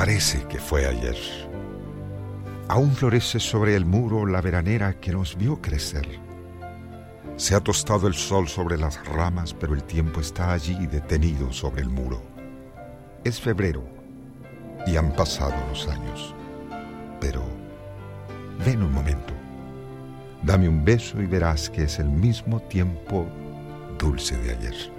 Parece que fue ayer. Aún florece sobre el muro la veranera que nos vio crecer. Se ha tostado el sol sobre las ramas, pero el tiempo está allí detenido sobre el muro. Es febrero y han pasado los años. Pero ven un momento. Dame un beso y verás que es el mismo tiempo dulce de ayer.